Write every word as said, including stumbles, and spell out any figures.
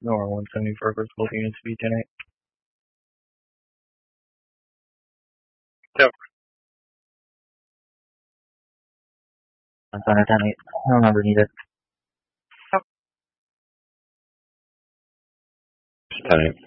Nor one seventy-four vertical units to be ten eight. Yep. That's under ten eight. No number needed. ten eight.